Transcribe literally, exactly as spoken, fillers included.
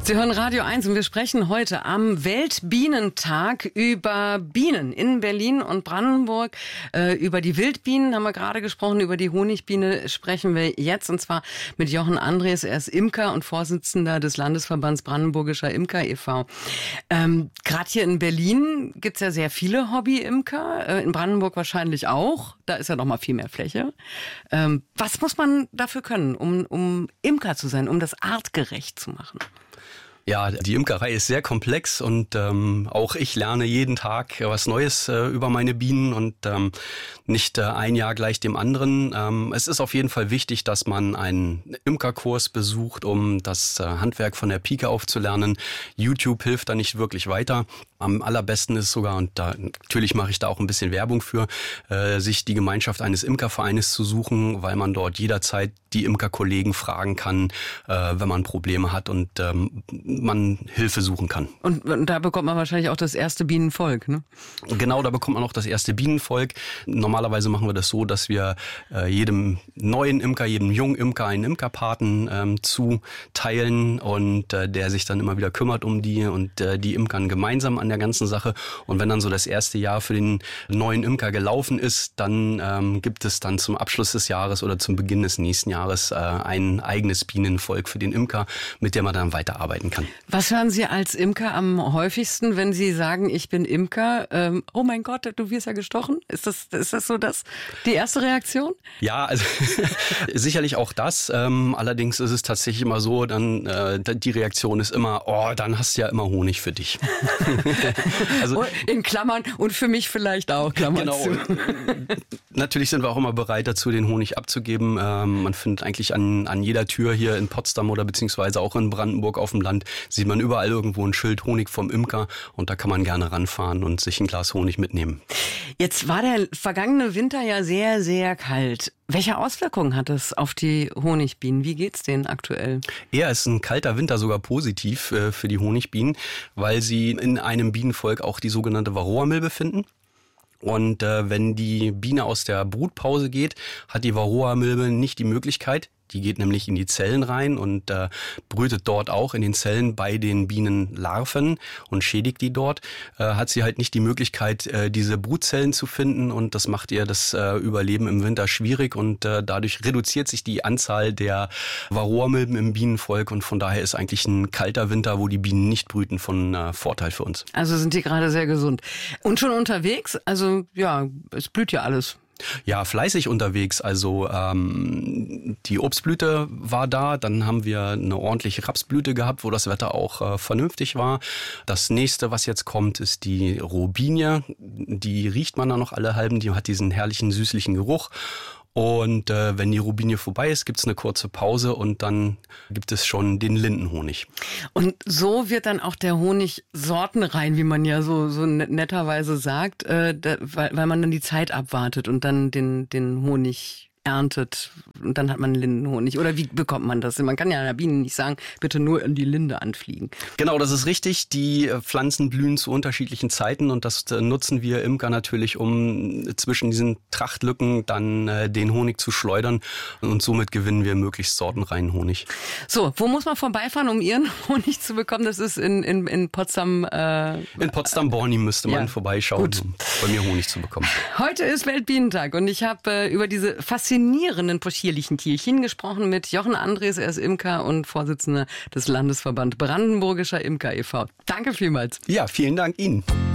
Sie hören Radio eins und wir sprechen heute am Weltbienentag über Bienen in Berlin und Brandenburg. Äh, über die Wildbienen haben wir gerade gesprochen, über die Honigbiene sprechen wir jetzt und zwar mit Jochen Andres. Er ist Imker und Vorsitzender des Landesverbands Brandenburgischer Imker e V Ähm, gerade hier in Berlin gibt's ja sehr viele Hobby-Imker, äh, in Brandenburg wahrscheinlich auch. Da ist ja noch mal viel mehr Fläche. Ähm, was muss man dafür können, um, um Imker zu sein, um das artgerecht zu machen? Ja, die Imkerei ist sehr komplex und ähm, auch ich lerne jeden Tag was Neues äh, über meine Bienen und ähm, nicht äh, ein Jahr gleich dem anderen. Ähm, es ist auf jeden Fall wichtig, dass man einen Imkerkurs besucht, um das äh, Handwerk von der Pike auf zu lernen. YouTube hilft da nicht wirklich weiter. Am allerbesten ist sogar, und da natürlich mache ich da auch ein bisschen Werbung für, äh, sich die Gemeinschaft eines Imkervereines zu suchen, weil man dort jederzeit die Imkerkollegen fragen kann, äh, wenn man Probleme hat und ähm, man Hilfe suchen kann. Und, und da bekommt man wahrscheinlich auch das erste Bienenvolk, ne? Genau, da bekommt man auch das erste Bienenvolk. Normalerweise machen wir das so, dass wir äh, jedem neuen Imker, jedem jungen Imker einen Imkerpaten ähm, zuteilen und äh, der sich dann immer wieder kümmert um die und äh, die Imkern gemeinsam an der ganzen Sache. Und wenn dann so das erste Jahr für den neuen Imker gelaufen ist, dann ähm, gibt es dann zum Abschluss des Jahres oder zum Beginn des nächsten Jahres äh, ein eigenes Bienenvolk für den Imker, mit dem man dann weiterarbeiten kann. Was hören Sie als Imker am häufigsten, wenn Sie sagen, ich bin Imker? Ähm, oh mein Gott, du wirst ja gestochen? Ist das, ist das so das, die erste Reaktion? Ja, also sicherlich auch das. Ähm, allerdings ist es tatsächlich immer so, dann äh, die Reaktion ist immer, oh, dann hast du ja immer Honig für dich. Also, in Klammern und für mich vielleicht auch, Klammern genau. zu. Natürlich sind wir auch immer bereit dazu, den Honig abzugeben. Ähm, man findet eigentlich an, an jeder Tür hier in Potsdam oder beziehungsweise auch in Brandenburg auf dem Land, sieht man überall irgendwo ein Schild Honig vom Imker und da kann man gerne ranfahren und sich ein Glas Honig mitnehmen. Jetzt war der vergangene Winter ja sehr, sehr kalt. Welche Auswirkungen hat es auf die Honigbienen? Wie geht's denen aktuell? Eher ist ein kalter Winter sogar positiv äh, für die Honigbienen, weil sie in einem Bienenvolk auch die sogenannte Varroamilbe finden. Und äh, wenn die Biene aus der Brutpause geht, hat die Varroamilbe nicht die Möglichkeit, die geht nämlich in die Zellen rein und äh, brütet dort auch in den Zellen bei den Bienenlarven und schädigt die dort. Äh, hat sie halt nicht die Möglichkeit, äh, diese Brutzellen zu finden und das macht ihr das äh, Überleben im Winter schwierig und äh, dadurch reduziert sich die Anzahl der Varroamilben im Bienenvolk und von daher ist eigentlich ein kalter Winter, wo die Bienen nicht brüten, von äh, Vorteil für uns. Also sind die gerade sehr gesund. Und schon unterwegs? Also ja, es blüht ja alles. Ja, fleißig unterwegs. Also ähm, die Obstblüte war da, dann haben wir eine ordentliche Rapsblüte gehabt, wo das Wetter auch äh, vernünftig war. Das nächste, was jetzt kommt, ist die Robinie. Die riecht man da noch alle halben, die hat diesen herrlichen, süßlichen Geruch. Und äh, wenn die Robinie vorbei ist, gibt's eine kurze Pause und dann gibt es schon den Lindenhonig. Und so wird dann auch der Honig sortenrein, wie man ja so so netterweise sagt, äh, da, weil, weil man dann die Zeit abwartet und dann den den Honig erntet und dann hat man Lindenhonig. Oder wie bekommt man das? Man kann ja einer Biene nicht sagen, bitte nur in die Linde anfliegen. Genau, das ist richtig. Die Pflanzen blühen zu unterschiedlichen Zeiten und das nutzen wir Imker natürlich, um zwischen diesen Trachtlücken dann äh, den Honig zu schleudern und somit gewinnen wir möglichst sortenreinen Honig. So, wo muss man vorbeifahren, um Ihren Honig zu bekommen? Das ist in, in, in Potsdam. Äh, in Potsdam-Borny müsste man ja vorbeischauen, gut, um bei mir Honig zu bekommen. Heute ist Weltbienentag und ich habe äh, über diese faszinierenden faszinierenden possierlichen Tierchen gesprochen mit Jochen Andres. Er ist Imker und Vorsitzender des Landesverbands Brandenburgischer Imker e V Danke vielmals. Ja, vielen Dank Ihnen.